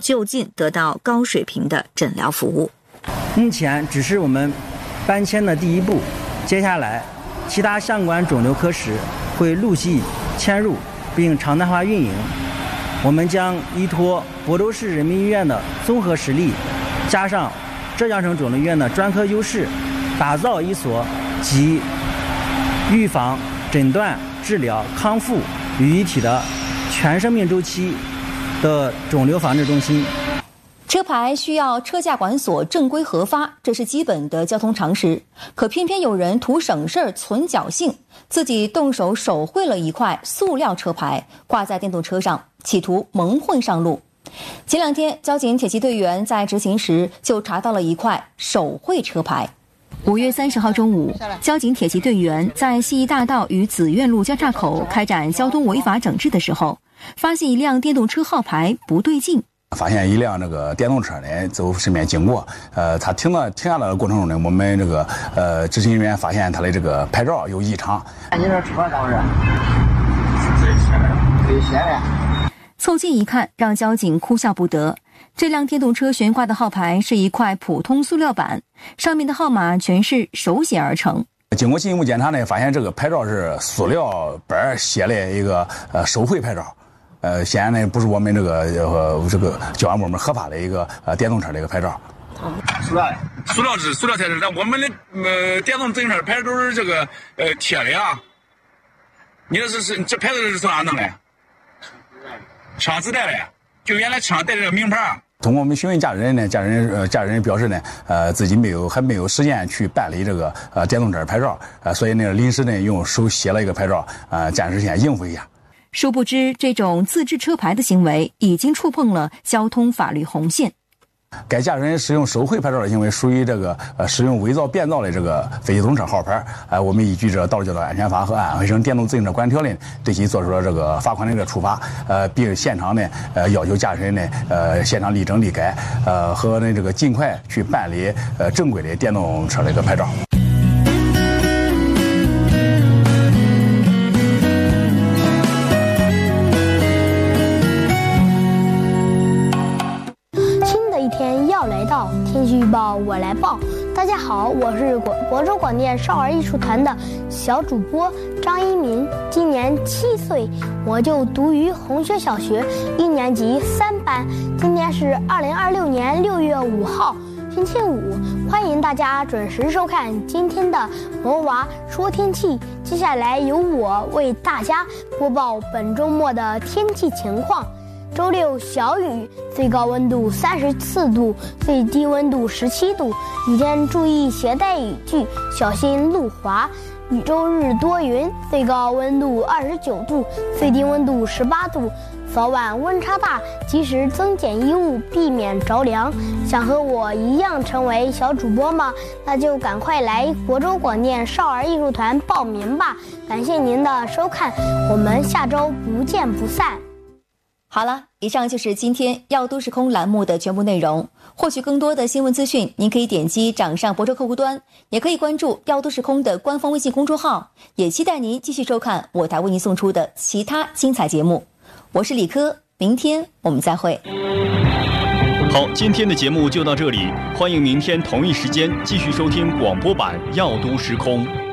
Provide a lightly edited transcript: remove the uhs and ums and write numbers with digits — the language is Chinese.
就近得到高水平的诊疗服务。 目前只是我们搬迁的第一步，接下来其他相关肿瘤科室会陆续迁入并常态化运营。我们将依托亳州市人民医院的综合实力，加上浙江省肿瘤医院的专科优势，打造一所集预防、诊断、治疗、康复于一体的全生命周期的肿瘤防治中心。 车牌需要车驾管所正规核发，这是基本的交通常识。可偏偏有人图省事儿、存侥幸，自己动手手绘了一块塑料车牌，挂在电动车上，企图蒙混上路。前2天，交警铁骑队员在执勤时就查到了一块手绘车牌。5月30号中午，交警铁骑队员在西义大道与紫苑路交叉口开展交通违法整治的时候，发现一辆电动车号牌不对劲。 发现一辆这个电动车呢走身边经过，他停下来的过程中呢，我们这个执勤人员发现他的这个牌照有异常。 你这车咋回事？危险呀！ 凑近一看，让交警哭笑不得。这辆电动车悬挂的号牌是一块普通塑料板，上面的号码全是手写而成。 经过进一步检查呢，发现这个牌照是塑料板写的一个手绘牌照。显然呢不是我们这个交安部门合法的一个电动车的一个牌照。 塑料材质，我们的电动自行车牌都是这个贴的啊。你这牌子是从哪弄的？厂自带的，就原来厂带这个名牌。 通过我们询问驾驶人呢，驾驶人表示呢，自己还没有时间去办理这个电动车牌照，所以呢临时呢用手写了一个牌照，暂时先应付一下。 殊不知，这种自制车牌的行为已经触碰了交通法律红线。 该驾驶人使用手绘牌照的行为，属于这个使用伪造、变造的这个非机动车号牌。我们依据这《道路交通安全法》和《安徽省电动自行车管理条例》，对其做出了这个罚款的这个处罚。并现场呢，要求驾驶人呢，现场立正立改，和这个尽快去办理正规的电动车的一个牌照。 天气预报我来报。大家好，我是亳州广电少儿艺术团的小主播张一鸣，今年7岁，我就读于红学小学1年级3班。今天是2026年6月5号，星期五，欢迎大家准时收看今天的萌娃说天气。接下来由我为大家播报本周末的天气情况。周六小雨，最高温度34度，最低温度17度。雨天注意携带雨具，小心路滑。周日多云，最高温度29度，最低温度18度。早晚温差大，及时增减衣物，避免着凉。想和我一样成为小主播吗？那就赶快来亳州广电少儿艺术团报名吧！感谢您的收看，我们下周不见不散。 好了，以上就是今天要都时空栏目的全部内容。获取更多的新闻资讯，您可以点击掌上亳州客户端，也可以关注要都时空的官方微信公众号。也期待您继续收看我台为您送出的其他精彩节目。我是李科，明天我们再会。 好，今天的节目就到这里，欢迎明天同一时间继续收听广播版要都时空。